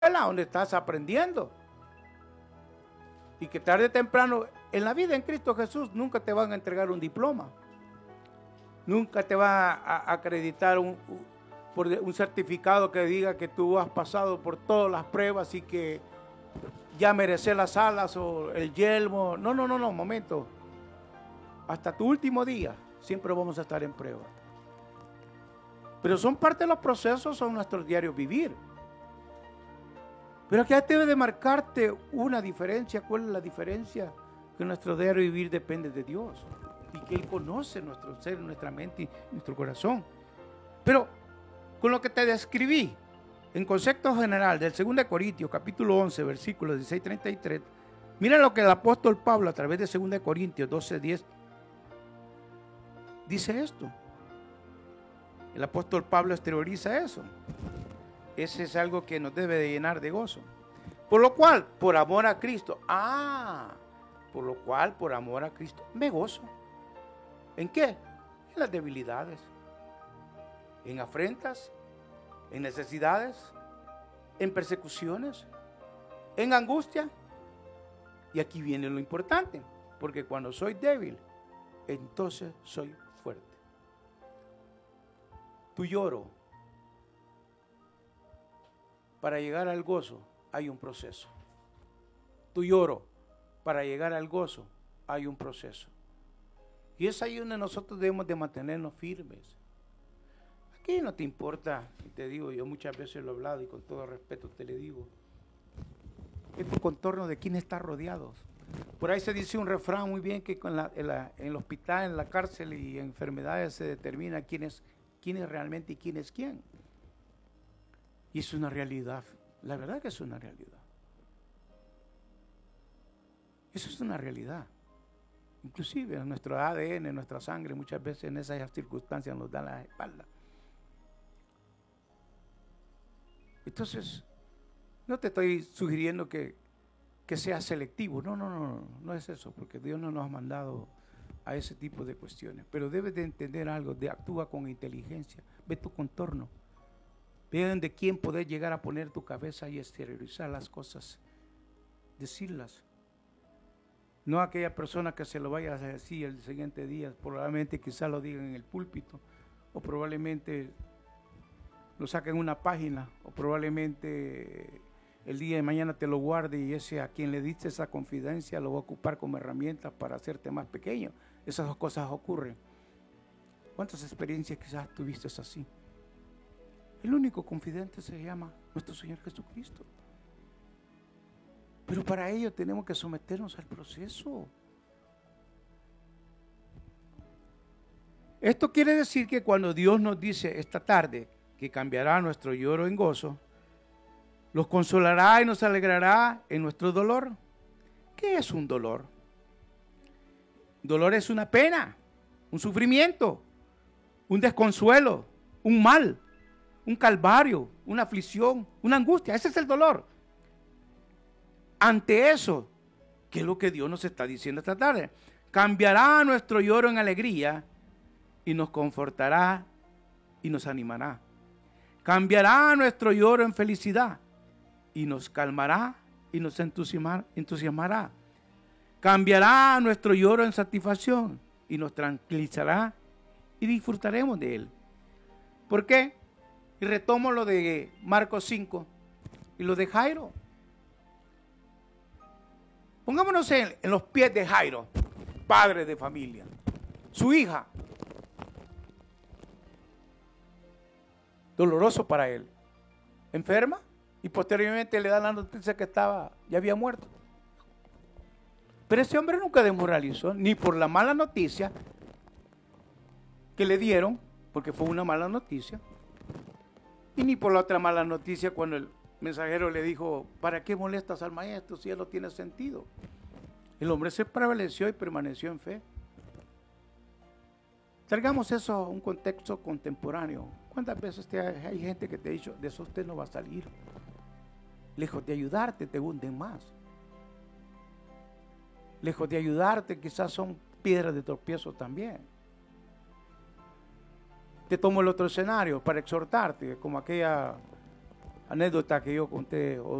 donde estás aprendiendo. Y que tarde o temprano, en la vida en Cristo Jesús, nunca te van a entregar un diploma. Nunca te va a acreditar un certificado que diga que tú has pasado por todas las pruebas y que ya mereces las alas o el yelmo. No, momento. Hasta tu último día siempre vamos a estar en prueba. Pero son parte de los procesos, son nuestros diarios vivir. Pero aquí debe de marcarte una diferencia. ¿Cuál es la diferencia? Que nuestro diario vivir depende de Dios y que Él conoce nuestro ser, nuestra mente y nuestro corazón. Pero con lo que te describí, en concepto general del 2 Corintios, capítulo 11, versículos 16-33, mira lo que el apóstol Pablo a través de 2 Corintios 12-10 dice esto. El apóstol Pablo exterioriza eso. Ese es algo que nos debe de llenar de gozo. Por lo cual, por amor a Cristo, por amor a Cristo, me gozo. ¿En qué? En las debilidades, en afrentas, en necesidades, en persecuciones, en angustia. Y aquí viene lo importante, porque cuando soy débil, entonces soy fuerte. Tu lloro, para llegar al gozo hay un proceso. Tu lloro, para llegar al gozo hay un proceso. Y es ahí donde nosotros debemos de mantenernos firmes. Aquí no te importa, y te digo, yo muchas veces lo he hablado y con todo respeto te le digo, es tu contorno de quién está rodeado. Por ahí se dice un refrán muy bien que en el hospital, en la cárcel y en enfermedades se determina quién es realmente y quién es quién. Y es una realidad, la verdad que es una realidad. Eso es una realidad. Inclusive en nuestro ADN, en nuestra sangre, muchas veces en esas circunstancias nos dan la espalda. Entonces, no te estoy sugiriendo que seas selectivo, no es eso, porque Dios no nos ha mandado a ese tipo de cuestiones. Pero debes de entender algo, actúa con inteligencia, ve tu contorno. Vean de quién poder llegar a poner tu cabeza y exteriorizar las cosas, decirlas. No a aquella persona que se lo vaya a decir el siguiente día, probablemente quizás lo digan en el púlpito, o probablemente lo saquen en una página, o probablemente el día de mañana te lo guarde y ese a quien le diste esa confidencia lo va a ocupar como herramienta para hacerte más pequeño. Esas dos cosas ocurren. ¿Cuántas experiencias quizás tuviste así? El único confidente se llama nuestro Señor Jesucristo. Pero para ello tenemos que someternos al proceso. Esto quiere decir que cuando Dios nos dice esta tarde que cambiará nuestro lloro en gozo, los consolará y nos alegrará en nuestro dolor. ¿Qué es un dolor? Dolor es una pena, un sufrimiento, un desconsuelo, un mal, un calvario, una aflicción, una angustia. Ese es el dolor. Ante eso, ¿qué es lo que Dios nos está diciendo esta tarde? Cambiará nuestro lloro en alegría y nos confortará y nos animará. Cambiará nuestro lloro en felicidad y nos calmará y nos entusiasmará. Cambiará nuestro lloro en satisfacción y nos tranquilizará y disfrutaremos de él. ¿Por qué? Y retomo lo de Marcos 5 y lo de Jairo. Pongámonos en los pies de Jairo, padre de familia, su hija. Doloroso para él. Enferma y posteriormente le dan la noticia que ya había muerto. Pero ese hombre nunca desmoralizó, ni por la mala noticia que le dieron, porque fue una mala noticia, y ni por la otra mala noticia cuando el mensajero le dijo, ¿para qué molestas al maestro si ya no tiene sentido? El hombre se prevaleció y permaneció en fe. Traigamos eso a un contexto contemporáneo. ¿Cuántas veces hay gente que te ha dicho, de eso usted no va a salir? Lejos de ayudarte, te hunden más. Lejos de ayudarte, quizás son piedras de tropiezo también. Te tomo el otro escenario para exhortarte, como aquella anécdota que yo conté